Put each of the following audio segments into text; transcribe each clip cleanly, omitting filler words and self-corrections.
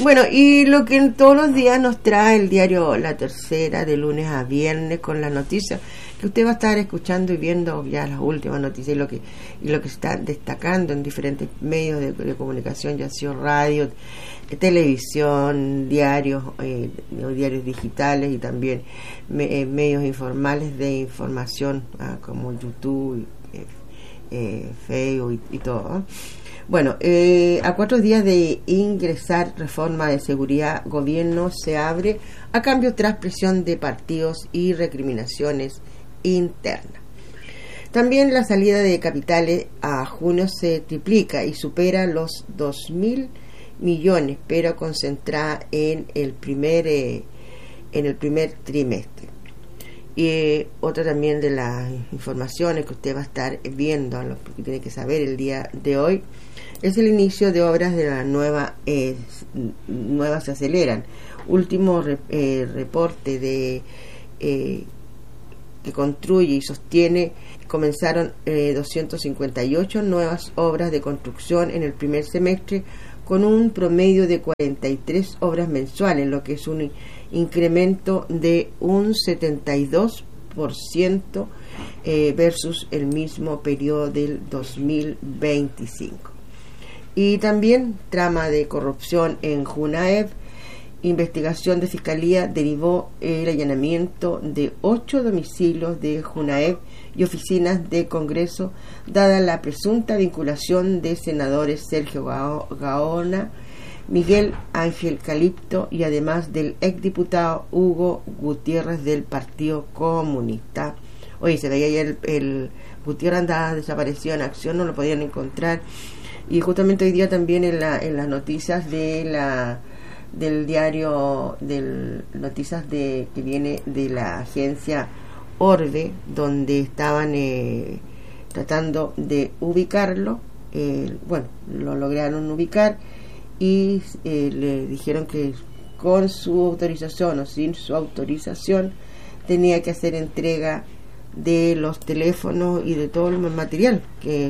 Bueno, y lo que todos los días nos trae el diario La Tercera, de lunes a viernes, con las noticias que usted va a estar escuchando y viendo ya las últimas noticias y lo que está destacando en diferentes medios de comunicación, ya sea radio, televisión, diarios digitales y también medios informales de información, como YouTube, Facebook y todo, ¿eh? Bueno, a 4 días de ingresar reforma de seguridad, gobierno se abre a cambio tras presión de partidos y recriminaciones internas. También la salida de capitales a junio se triplica y supera los 2.000 millones, pero concentrada en el primer trimestre. Y otra también de las informaciones que usted va a estar viendo, lo que tiene que saber el día de hoy, es el inicio de obras de la nuevas se aceleran. Último reporte que construye y sostiene, comenzaron 258 nuevas obras de construcción en el primer semestre, con un promedio de 43 obras mensuales, lo que es un incremento de un 72% versus el mismo periodo del 2025. Y también trama de corrupción en Junaev. Investigación de Fiscalía derivó el allanamiento de 8 domicilios de Junaev y oficinas de Congreso, dada la presunta vinculación de senadores Sergio Gaona, Miguel Ángel Calipto y además del exdiputado Hugo Gutiérrez del Partido Comunista. Oye, se veía ayer el Gutiérrez andaba desaparecido en acción, no lo podían encontrar. Y justamente hoy día también en las noticias del diario, noticias que viene de la agencia Orbe, donde estaban tratando de ubicarlo, lo lograron ubicar y le dijeron que con su autorización o sin su autorización tenía que hacer entrega de los teléfonos y de todo el material que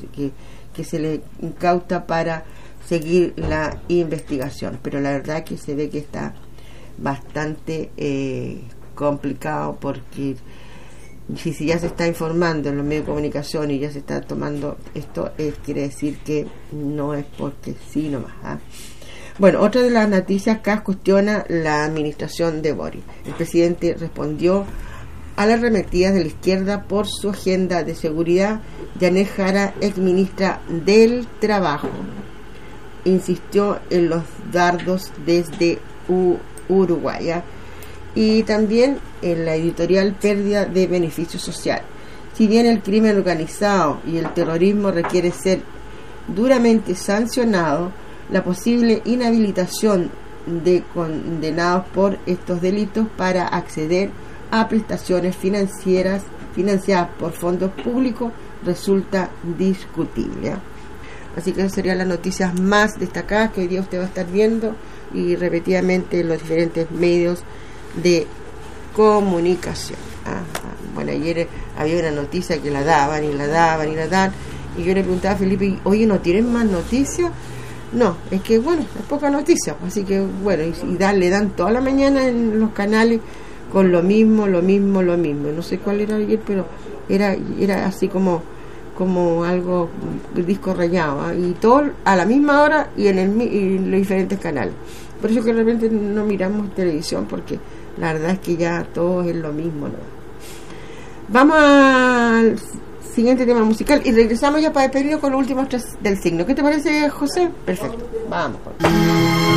se le incauta para seguir la investigación. Pero la verdad que se ve que está bastante complicado, porque si ya se está informando en los medios de comunicación y ya se está tomando esto, quiere decir que no es porque sí nomás, ¿ah? Bueno, otra de las noticias acá cuestiona la administración de Boric. El presidente respondió a las arremetidas de la izquierda por su agenda de seguridad. Janet Jara, exministra del Trabajo, insistió en los dardos desde Uruguay, ¿eh? Y también en la editorial Pérdida de Beneficio Social. Si bien el crimen organizado y el terrorismo requiere ser duramente sancionado, la posible inhabilitación de condenados por estos delitos para acceder a prestaciones financieras financiadas por fondos públicos resulta discutible, ¿eh? Así que esas serían las noticias más destacadas que hoy día usted va a estar viendo y repetidamente en los diferentes medios de comunicación. Bueno, ayer había una noticia que la daban y yo le preguntaba a Felipe, oye, ¿no tienen más noticias? No, es que bueno, es poca noticia, así que bueno, le dan toda la mañana en los canales con lo mismo, no sé cuál era ayer, pero era así como algo disco rayado, ¿eh? Y todo a la misma hora y en los diferentes canales. Por eso que de repente no miramos televisión, porque la verdad es que ya todo es lo mismo, ¿no? Vamos al siguiente tema musical y regresamos ya para el periodo con los últimos 3 del signo. ¿Qué te parece, José? Perfecto, vamos.